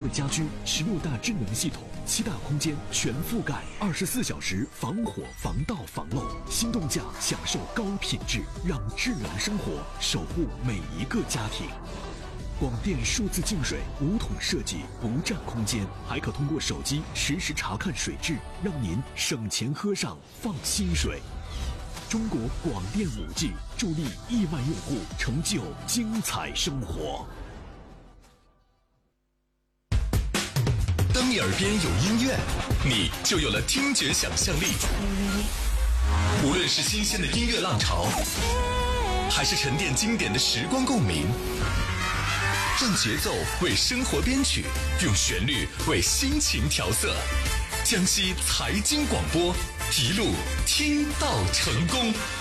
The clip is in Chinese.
家居，16大智能系统，7大空间全覆盖，24小时防火、防盗、防漏。心动价享受高品质，让智能生活守护每一个家庭。广电数字净水5桶设计，不占空间，还可通过手机实时查看水质，让您省钱喝上放心水。中国广电5G助力亿万用户成就精彩生活。 当你耳边有音乐，你就有了听觉想象力。无论是新鲜的音乐浪潮，还是沉淀经典的时光共鸣，让节奏为生活编曲，用旋律为心情调色。江西财经广播，一路听到成功。